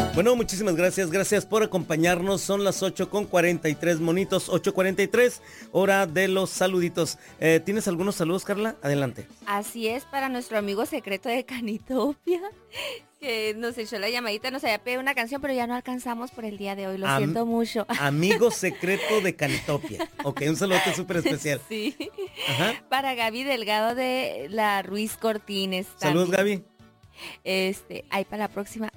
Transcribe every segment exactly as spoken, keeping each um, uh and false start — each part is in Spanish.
Bueno, muchísimas gracias, gracias por acompañarnos. Son las ocho con cuarenta y tres, monitos, ocho cuarenta y tres, hora de los saluditos. Eh, ¿Tienes algunos saludos, Carla? Adelante. Así es, para nuestro amigo secreto de Canitopia, que nos echó la llamadita, nos había pedido una canción, pero ya no alcanzamos por el día de hoy, lo Am- siento mucho. Amigo secreto de Canitopia. Ok, un saludote súper especial. Sí. Ajá. Para Gaby Delgado de la Ruiz Cortines. Saludos, también. Gaby. Este, ahí para la próxima.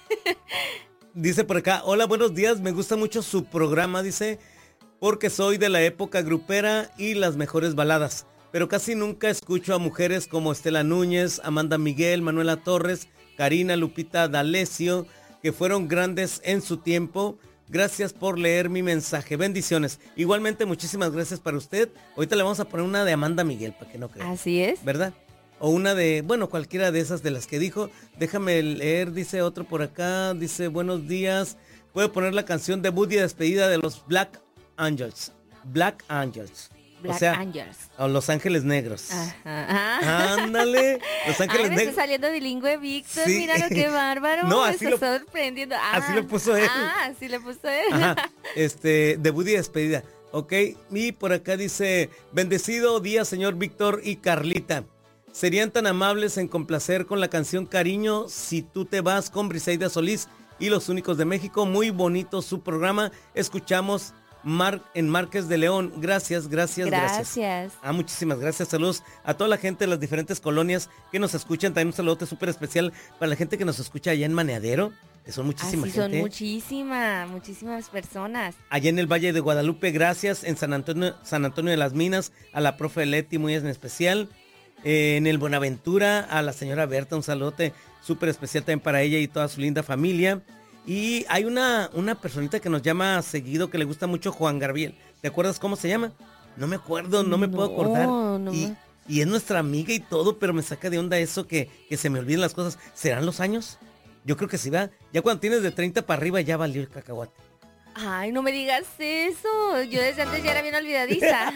Dice por acá, hola, buenos días, me gusta mucho su programa, dice, porque soy de la época grupera y las mejores baladas, pero casi nunca escucho a mujeres como Estela Núñez, Amanda Miguel, Manuela Torres, Karina Lupita D'Alessio, que fueron grandes en su tiempo. Gracias por leer mi mensaje, bendiciones. Igualmente, muchísimas gracias para usted. Ahorita le vamos a poner una de Amanda Miguel, para que no crea. Así es. ¿Verdad? O una de, bueno, cualquiera de esas de las que dijo. Déjame leer, dice otro por acá, dice, buenos días. Puede poner la canción debut y despedida de los Black Angels. Black Angels. Black o sea, Angels. O Los Ángeles Negros. Ajá. Ándale, Los Ángeles Ay, me Negros. está saliendo bilingüe, Víctor. Sí. Mira lo que bárbaro. No, me así está lo- sorprendiendo. Ah, así lo puso él. Ah, así le puso él. Ajá, este, debut y despedida. Ok, y por acá dice, bendecido día, señor Víctor y Carlita. Serían tan amables en complacer con la canción Cariño si tú te vas, con Briseida Solís y Los Únicos de México. Muy bonito su programa. Escuchamos Mar en Márquez de León. Gracias, gracias, gracias. Gracias. Ah, muchísimas gracias. Saludos a toda la gente de las diferentes colonias que nos escuchan. También un saludote súper especial para la gente que nos escucha allá en Maneadero, que son muchísima Así son gente. muchísimas, muchísimas personas. Allá en el Valle de Guadalupe, gracias. En San Antonio, San Antonio de las Minas, a la profe Leti, muy en especial. Eh, en el Buenaventura, a la señora Berta, un saludote súper especial también para ella y toda su linda familia. Y hay una, una personita que nos llama seguido, que le gusta mucho, Juan Gabriel. ¿Te acuerdas cómo se llama? No me acuerdo, no me puedo acordar. no y, me- y es nuestra amiga y todo, pero me saca de onda eso que, que se me olviden las cosas. ¿Serán los años? Yo creo que sí, va. Ya cuando tienes de treinta para arriba ya valió el cacahuate. Ay, no me digas eso. Yo desde antes ya era bien olvidadiza.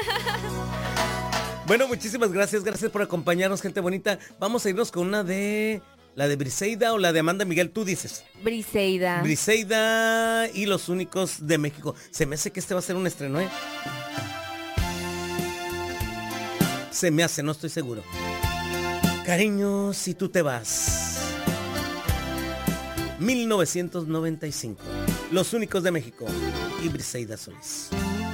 Bueno, muchísimas gracias, gracias por acompañarnos, gente bonita. Vamos a irnos con una de, la de Briseida o la de Amanda Miguel, tú dices. Briseida. Briseida y Los Únicos de México. Se me hace que este va a ser un estreno, ¿eh? Se me hace, no estoy seguro. Cariño, si tú te vas. mil novecientos noventa y cinco. Los Únicos de México y Briseida Solís.